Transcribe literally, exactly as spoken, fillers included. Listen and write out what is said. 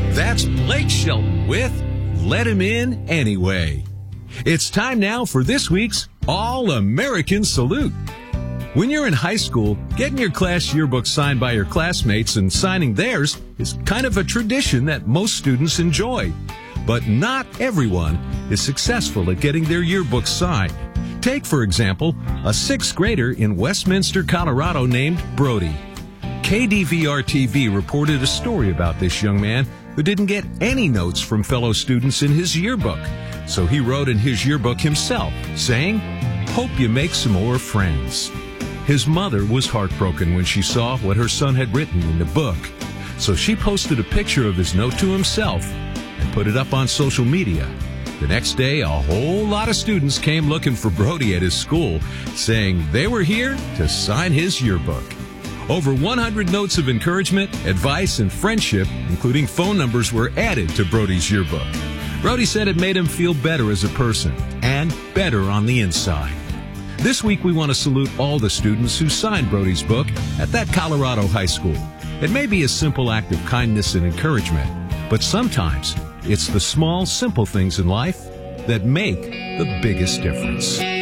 That's Blake Shelton with Let Him In Anyway. It's time now for this week's All-American Salute. When you're in high school, getting your class yearbook signed by your classmates and signing theirs is kind of a tradition that most students enjoy. But not everyone is successful at getting their yearbook signed. Take, for example, a sixth grader in Westminster, Colorado named Brody. K D V R T V reported a story about this young man who didn't get any notes from fellow students in his yearbook. So he wrote in his yearbook himself, saying, "Hope you make some more friends." His mother was heartbroken when she saw what her son had written in the book. So she posted a picture of his note to himself and put it up on social media. The next day, a whole lot of students came looking for Brody at his school, saying they were here to sign his yearbook. Over one hundred notes of encouragement, advice, and friendship, including phone numbers, were added to Brody's yearbook. Brody said it made him feel better as a person and better on the inside. This week, we want to salute all the students who signed Brody's book at that Colorado high school. It may be a simple act of kindness and encouragement, but sometimes it's the small, simple things in life that make the biggest difference.